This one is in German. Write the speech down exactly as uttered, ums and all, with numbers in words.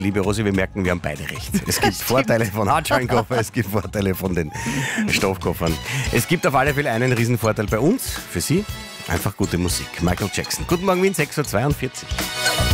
Liebe Rosi, wir merken, wir haben beide recht. Es gibt Vorteile von Hartschalenkoffer, es gibt Vorteile von den Stoffkoffern. Es gibt auf alle Fälle einen Riesenvorteil bei uns, für Sie, einfach gute Musik. Michael Jackson. Guten Morgen Wien, sechs Uhr zweiundvierzig.